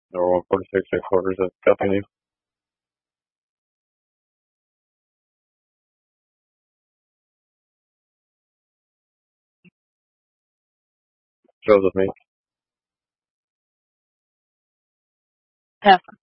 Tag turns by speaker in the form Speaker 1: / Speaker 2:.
Speaker 1: Number 146 headquarters at Copy. Joseph me.
Speaker 2: F.